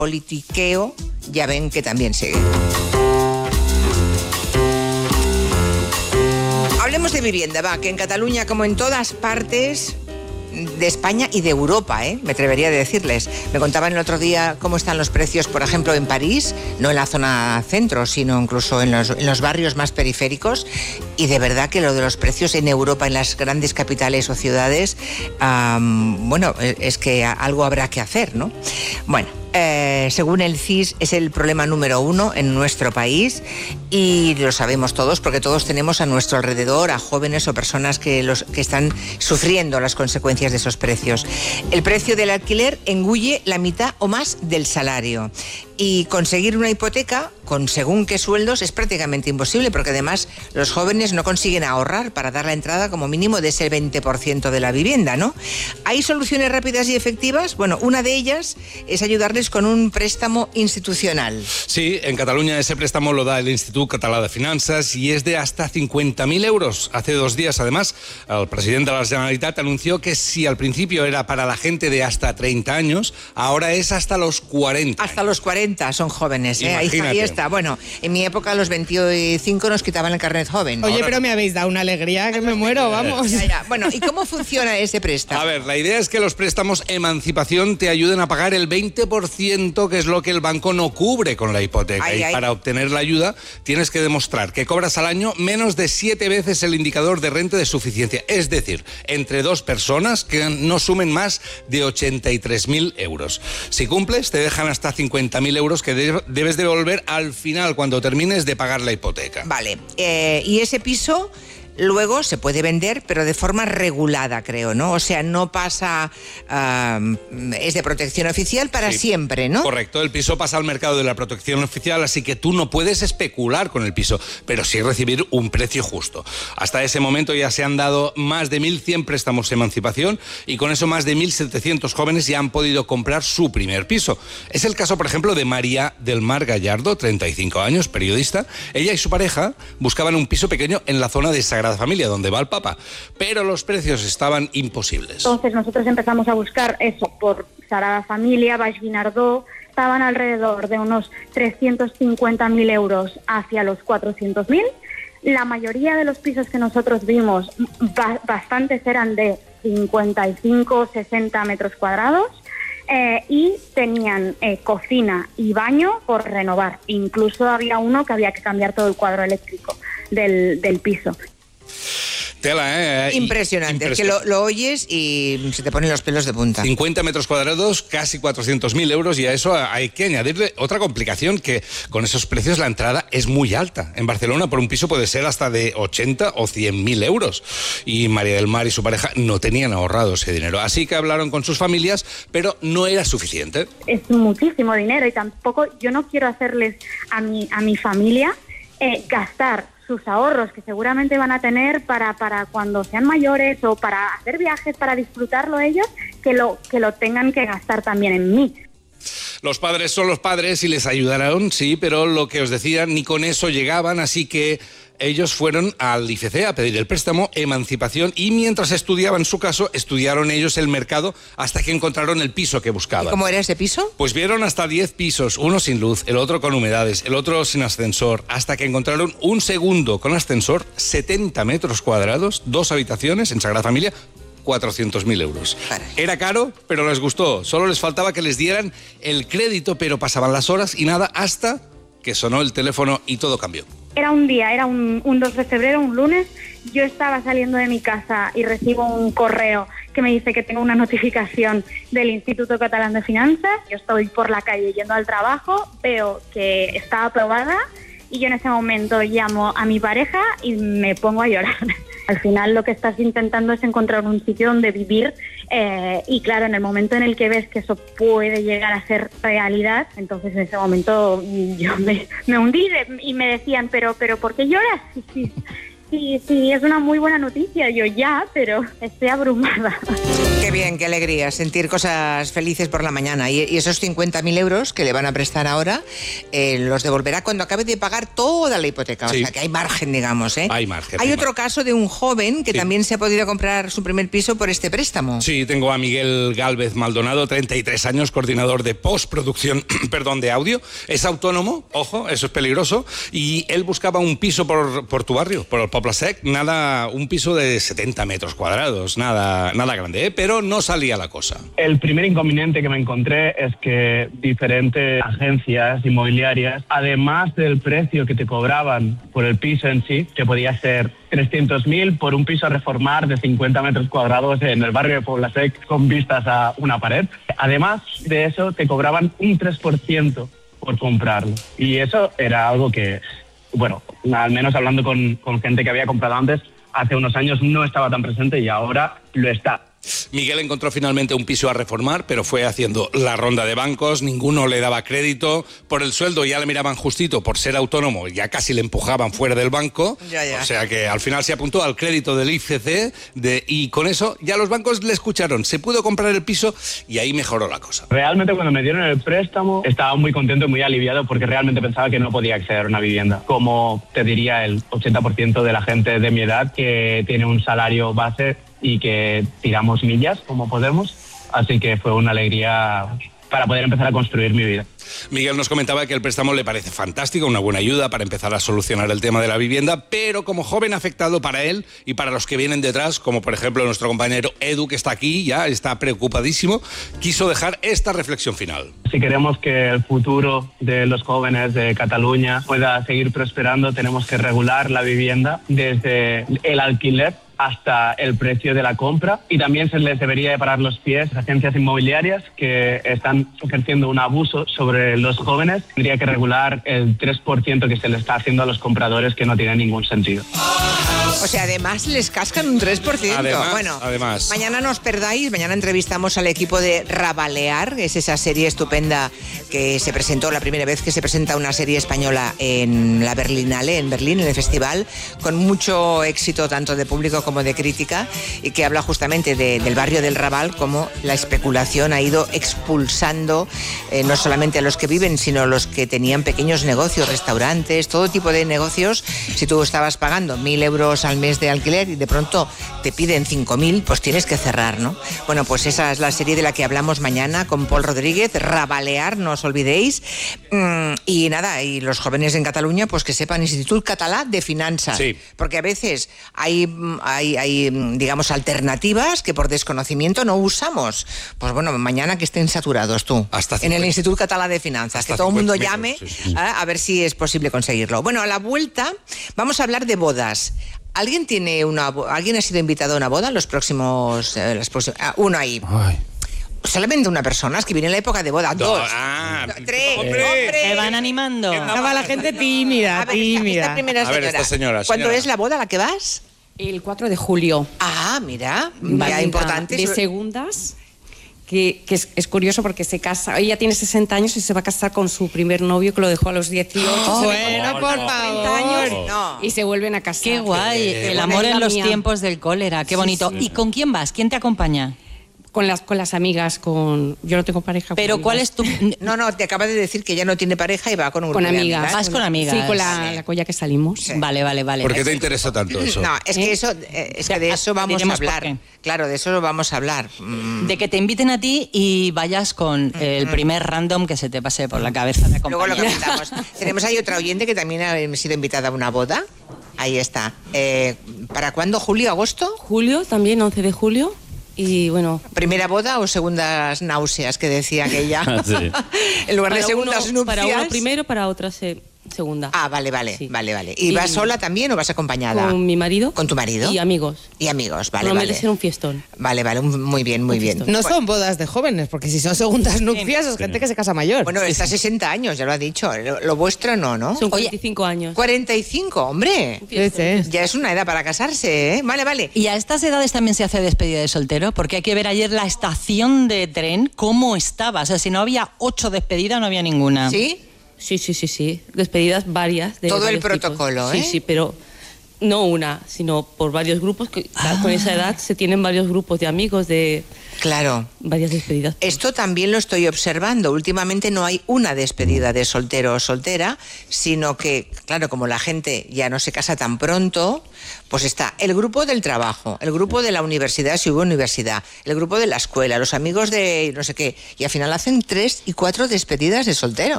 politiqueo, ya ven que también sigue. Hablemos de vivienda, va, que en Cataluña, como en todas partes de España y de Europa, me atrevería a decirles. Me contaban el otro día cómo están los precios, por ejemplo, en París, no en la zona centro, sino incluso en los barrios más periféricos, y de verdad que lo de los precios en Europa, en las grandes capitales o ciudades, es que algo habrá que hacer, ¿no? Bueno, según el CIS, es el problema número 1 en nuestro país, y lo sabemos todos porque todos tenemos a nuestro alrededor a jóvenes o personas que están sufriendo las consecuencias de esos precios. El precio del alquiler engulle la mitad o más del salario, y conseguir una hipoteca con según qué sueldos es prácticamente imposible, porque además los jóvenes no consiguen ahorrar para dar la entrada como mínimo de ese 20% de la vivienda, ¿no? ¿Hay soluciones rápidas y efectivas? Bueno, una de ellas es ayudarles con un préstamo institucional. Sí, en Cataluña ese préstamo lo da el Institut Català de Finanzas y es de hasta 50.000 euros. Hace 2 días, además, el presidente de la Generalitat anunció que si al principio era para la gente de hasta 30 años, ahora es hasta los 40. Hasta los 40 son jóvenes, ¿eh? Ahí está. Bueno, en mi época a los 25 nos quitaban el carnet joven. Oye, pero me habéis dado una alegría que me muero, vamos. Ya. Bueno, ¿y cómo funciona ese préstamo? A ver, la idea es que los préstamos Emancipación te ayuden a pagar el 20%, que es lo que el banco no cubre con la hipoteca. Para obtener la ayuda tienes que demostrar que cobras al año menos de 7 veces el indicador de renta de suficiencia. Es decir, entre 2 personas que no sumen más de 83.000 euros. Si cumples, te dejan hasta 50.000 euros que debes devolver al final cuando termines de pagar la hipoteca. Vale, y ese piso luego se puede vender, pero de forma regulada, creo, ¿no? O sea, no pasa... es de protección oficial para siempre, ¿no? Correcto, el piso pasa al mercado de la protección oficial, así que tú no puedes especular con el piso, pero sí recibir un precio justo. Hasta ese momento ya se han dado más de 1.100 préstamos de emancipación y con eso más de 1.700 jóvenes ya han podido comprar su primer piso. Es el caso, por ejemplo, de María del Mar Gallardo, 35 años, periodista. Ella y su pareja buscaban un piso pequeño en la zona de Sagrada Familia, donde va el Papa, pero los precios estaban imposibles. Entonces nosotros empezamos a buscar eso por Sagrada Familia, Baix Guinardó, estaban alrededor de unos 350.000 euros hacia los 400.000. La mayoría de los pisos que nosotros vimos, bastantes eran de 55, 60 metros cuadrados, y tenían cocina y baño por renovar. Incluso había uno que había que cambiar todo el cuadro eléctrico del piso. Tela, Impresionante. Es que lo oyes y se te ponen los pelos de punta. 50 metros cuadrados, casi 400.000 euros, y a eso hay que añadirle otra complicación, que con esos precios la entrada es muy alta. En Barcelona por un piso puede ser hasta de 80 o 100.000 euros. Y María del Mar y su pareja no tenían ahorrado ese dinero. Así que hablaron con sus familias, pero no era suficiente. Es muchísimo dinero y tampoco yo no quiero hacerles a mi familia gastar sus ahorros que seguramente van a tener para cuando sean mayores o para hacer viajes, para disfrutarlo ellos, que lo tengan que gastar también en mí. Los padres son los padres y les ayudaron, sí, pero lo que os decía, ni con eso llegaban, así que ellos fueron al IFC a pedir el préstamo Emancipación y mientras estudiaban su caso, estudiaron ellos el mercado hasta que encontraron el piso que buscaban. ¿Y cómo era ese piso? Pues vieron hasta 10 pisos, uno sin luz, el otro con humedades, el otro sin ascensor, hasta que encontraron un segundo con ascensor, 70 metros cuadrados, 2 habitaciones en Sagrada Familia, 400.000 euros. Era caro, pero les gustó. Solo les faltaba que les dieran el crédito, pero pasaban las horas y nada hasta que sonó el teléfono y todo cambió. Era un día, era un 2 de febrero, un lunes, yo estaba saliendo de mi casa y recibo un correo que me dice que tengo una notificación del Instituto Catalán de Finanzas. Yo estoy por la calle yendo al trabajo, veo que está aprobada y yo en ese momento llamo a mi pareja y me pongo a llorar. Al final lo que estás intentando es encontrar un sitio donde vivir y claro, en el momento en el que ves que eso puede llegar a ser realidad, entonces en ese momento yo me hundí y me decían, pero ¿por qué lloras? Sí, es una muy buena noticia. Yo ya, pero estoy abrumada. Qué bien, qué alegría, sentir cosas felices por la mañana. Y esos 50.000 euros que le van a prestar ahora, los devolverá cuando acabe de pagar toda la hipoteca. Sí. O sea, que hay margen, digamos, ¿eh? Hay margen. Hay otro caso de un joven que Sí. también se ha podido comprar su primer piso por este préstamo. Sí, tengo a Miguel Gálvez Maldonado, 33 años, coordinador de postproducción, de audio. Es autónomo, ojo, eso es peligroso, y él buscaba un piso por tu barrio, por el Poble Sec, un piso de 70 metros cuadrados, nada grande, ¿eh? Pero no salía la cosa. El primer inconveniente que me encontré es que diferentes agencias inmobiliarias, además del precio que te cobraban por el piso en sí, que podía ser 300.000 por un piso a reformar de 50 metros cuadrados en el barrio de Poblasec con vistas a una pared, además de eso te cobraban un 3% por comprarlo. Y eso era algo que, bueno, al menos hablando con gente que había comprado antes, hace unos años no estaba tan presente y ahora lo está. Miguel encontró finalmente un piso a reformar, pero fue haciendo la ronda de bancos, ninguno le daba crédito, por el sueldo ya le miraban justito, por ser autónomo ya casi le empujaban fuera del banco, Ya. O sea que al final se apuntó al crédito del IFC y con eso ya los bancos le escucharon, se pudo comprar el piso y ahí mejoró la cosa. Realmente cuando me dieron el préstamo estaba muy contento y muy aliviado porque realmente pensaba que no podía acceder a una vivienda, como te diría el 80% de la gente de mi edad que tiene un salario base y que tiramos millas como podemos, así que fue una alegría para poder empezar a construir mi vida. Miguel nos comentaba que el préstamo le parece fantástico, una buena ayuda para empezar a solucionar el tema de la vivienda, pero como joven afectado para él y para los que vienen detrás, como por ejemplo nuestro compañero Edu, que está aquí, ya está preocupadísimo, quiso dejar esta reflexión final. Si queremos que el futuro de los jóvenes de Cataluña pueda seguir prosperando, tenemos que regular la vivienda desde el alquiler hasta el precio de la compra, y también se les debería de parar los pies a agencias inmobiliarias que están ejerciendo un abuso sobre los jóvenes. Tendría que regular el 3% que se le está haciendo a los compradores, que no tiene ningún sentido. O sea, además les cascan un 3%. Además. Mañana no os perdáis, mañana entrevistamos al equipo de Rabalear, que es esa serie estupenda que se presentó, la primera vez que se presenta una serie española en la Berlinale, en Berlín, en el festival, con mucho éxito tanto de público como de crítica, y que habla justamente del barrio del Raval, cómo la especulación ha ido expulsando no solamente a los que viven, sino a los que tenían pequeños negocios, restaurantes, todo tipo de negocios. Si tú estabas pagando 1.000 euros al mes de alquiler y de pronto te piden 5.000, pues tienes que cerrar, ¿no? Bueno, pues esa es la serie de la que hablamos mañana con Pol Rodríguez, Rabalear, no os olvidéis. Y nada, y los jóvenes en Cataluña, pues que sepan Institut Català de Finanzas. Sí. Porque a veces hay, digamos, alternativas que por desconocimiento no usamos. Pues bueno, mañana que estén saturados tú. En el Institut Català de Finanzas. Que todo el mundo llame a ver si es posible conseguirlo. Bueno, a la vuelta vamos a hablar de bodas. ¿Alguien ha sido invitado a una boda en los próximos... uno ahí. Ay. Solamente una persona, es que viene la época de boda. Dos. Tres. ¡Hombre! Se van animando. Estaba la gente tímida, A ver, tímida. esta primera señora. esta señora. ¿Cuándo es la boda a la que vas? El 4 de julio. Ah, mira, Vale, ya importante. de segundas, que es curioso porque se casa, ella tiene 60 años y se va a casar con su primer novio que lo dejó a los 18. Bueno, por 30 favor. años No. y se vuelven a casar. Qué guay, el Una amor en amiga los mía. tiempos del cólera, qué bonito. ¿Y con quién vas? ¿Quién te acompaña? Con las amigas, yo no tengo pareja. Pero con ¿cuál amigas. es tu...? No, te acaba de decir que ya no tiene pareja y va con un Con grupo de amigas. Vas con amigas. Sí, con la colla que salimos. Sí. Vale. ¿Por qué te interesa tanto eso? No, es que eso, es que de eso vamos a Diremos por hablar. qué. Claro, de eso vamos a hablar. De que te inviten a ti y vayas con el primer random que se te pase por la cabeza de Luego lo acompañar. comentamos. Tenemos ahí otra oyente que también ha sido invitada a una boda. Ahí está. ¿Para cuándo? ¿Julio, agosto? Julio, también 11 de julio. Y bueno, ¿Primera boda o segundas náuseas que decía aquella? En lugar de segundas nupcias. para uno primero, para otra segunda. Ah, vale. Sí. Vale. ¿Y vas sola también o vas acompañada? Con mi marido. ¿Con tu marido? Y amigos. Y amigos, vale. Promete ser un fiestón. Vale, muy bien. No son bodas de jóvenes, porque si son segundas nupcias es gente que se casa mayor. Bueno, está 60 años, ya lo ha dicho. Lo vuestro no, ¿no? Son Oye, 45 años. 45, hombre. Sí, sí. Ya es una edad para casarse, ¿eh? Vale. Y a estas edades también se hace despedida de soltero, porque hay que ver ayer la estación de tren, cómo estaba. O sea, si no había 8 despedidas, no había ninguna. ¿Sí? Sí. Despedidas varias. De Todo el varios tipos. protocolo, ¿eh? Sí, pero No una, sino por varios grupos. Con esa edad se tienen varios grupos de amigos, de Claro. varias despedidas. Esto también lo estoy observando. Últimamente no hay una despedida de soltero o soltera, sino que, claro, como la gente ya no se casa tan pronto, pues está el grupo del trabajo, el grupo de la universidad, si hubo universidad, el grupo de la escuela, los amigos de no sé qué, y al final hacen 3 y 4 despedidas de soltero.